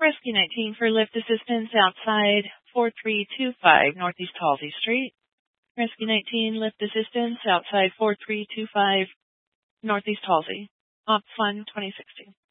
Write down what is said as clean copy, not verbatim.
Rescue 19 for lift assistance outside 4325 Northeast Halsey Street. Rescue 19, lift assistance outside 4325 Northeast Halsey. Op Fund 2016.